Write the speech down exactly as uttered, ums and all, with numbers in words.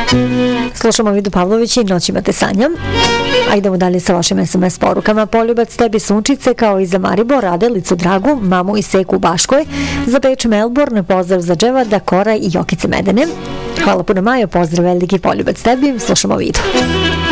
Slušamo Vidu Pavlović i Noćima te sanjam. A idemo dalje sa vašim es em es porukama. Poljubac tebi Sunčice, kao i za Maribor, Radelicu Dragu, mamu i Seku u Baškoj, za Beč Melbourne, pozdrav za Dževada, Kora i Jokice Medene. Hvala puno Majo, pozdrav veliki poljubac tebi. Slušamo Vidu.